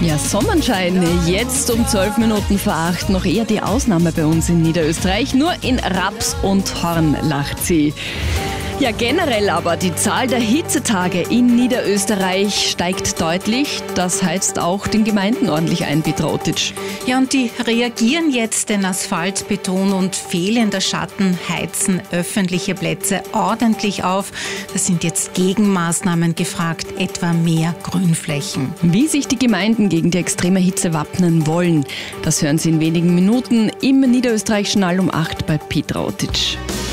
Ja, Sonnenschein, jetzt um 12 Minuten vor 8, noch eher die Ausnahme bei uns in Niederösterreich. Nur in Raps und Horn lacht sie. Ja, generell aber die Zahl der Hitzetage in Niederösterreich steigt deutlich. Das heizt auch den Gemeinden ordentlich ein, Petra Otic. Ja, und die reagieren jetzt, denn Asphaltbeton und fehlender Schatten heizen öffentliche Plätze ordentlich auf. Da sind jetzt Gegenmaßnahmen gefragt, etwa mehr Grünflächen. Wie sich die Gemeinden gegen die extreme Hitze wappnen wollen, das hören Sie in wenigen Minuten im Niederösterreich-Journal um 8 bei Petra Otic.